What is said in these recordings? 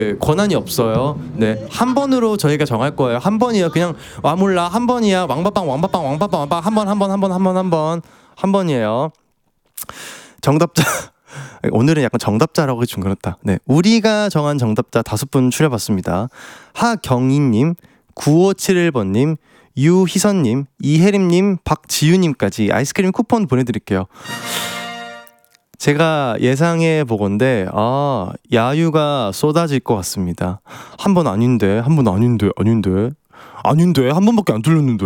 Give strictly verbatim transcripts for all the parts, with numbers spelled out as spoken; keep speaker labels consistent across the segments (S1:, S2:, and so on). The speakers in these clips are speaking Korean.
S1: 네, 권한이 없어요. 네, 한 번으로 저희가 정할 거예요. 한 번이요. 그냥 와 몰라 한 번이야. 왕밥빵 왕밥빵 왕밥빵 왕밥 한 번 한 번 한 번 한 번 한 번 한 번이에요. 정답자 오늘은 약간 정답자라고 좀 그렇다. 네, 우리가 정한 정답자 다섯 분 추려봤습니다. 하경희님, 구오칠일 번님, 유희선님, 이혜림님, 박지유님까지 아이스크림 쿠폰 보내드릴게요. 제가 예상해 보건데 아 야유가 쏟아질 것 같습니다. 한 번 아닌데 한 번 아닌데 아닌데 아닌데 한 번밖에 안 틀렸는데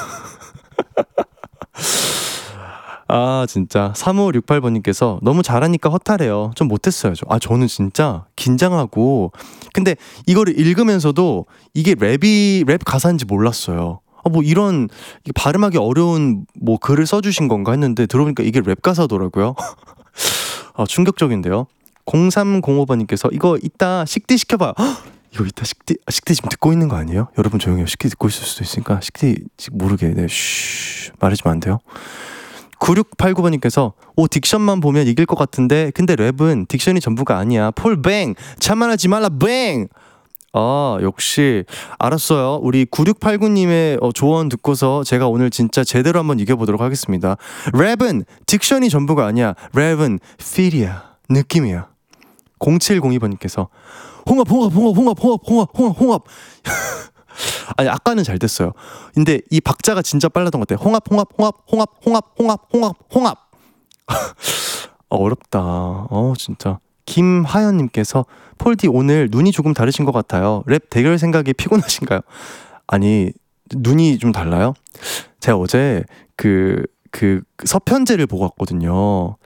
S1: 아 진짜 삼오육팔 번님께서 너무 잘하니까 허탈해요. 좀 못했어요. 아 저는 진짜 긴장하고 근데 이거를 읽으면서도 이게 랩이 랩 가사인지 몰랐어요. 아, 뭐 이런 발음하기 어려운 뭐 글을 써주신 건가 했는데 들어보니까 이게 랩 가사더라고요. 아, 충격적인데요. 공삼공오 번님께서 이거 이따 식디 시켜봐. 헉! 이거 이따 식디 식디 지금 듣고 있는 거 아니에요? 여러분 조용히 해요. 식디 듣고 있을 수도 있으니까 식디 모르게 네, 쉬 말하시면 안 돼요. 구육팔구 번님께서 오 딕션만 보면 이길 것 같은데 근데 랩은 딕션이 전부가 아니야. 폴뱅 자만하지 말라 뱅. 아 역시 알았어요. 우리 구육팔구님의 어, 조언 듣고서 제가 오늘 진짜 제대로 한번 이겨보도록 하겠습니다. 랩은 딕션이 전부가 아니야. 랩은 필이야 느낌이야. 공칠공이 번님께서 홍합 홍합 홍합 홍합 홍합 홍합 홍합 홍합 아니 아까는 잘 됐어요. 근데 이 박자가 진짜 빨랐던 것 같아요. 홍합 홍합 홍합 홍합 홍합 홍합 홍합 홍합 어렵다. 어 진짜. 김하연님께서 폴디 오늘 눈이 조금 다르신 것 같아요. 랩 대결 생각이 피곤하신가요? 아니 눈이 좀 달라요? 제가 어제 그, 그 서편제를 보고 왔거든요.